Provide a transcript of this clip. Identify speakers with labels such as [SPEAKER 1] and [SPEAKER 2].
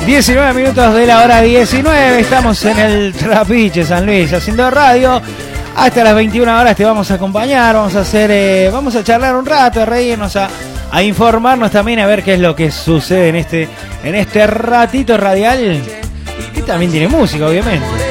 [SPEAKER 1] 19 minutos de la hora 19, estamos en el Trapiche San Luis haciendo radio. Hasta las 21 horas te vamos a acompañar, vamos a charlar un rato, a reírnos, a informarnos también, a ver qué es lo que sucede en este ratito radial, que también tiene música, obviamente.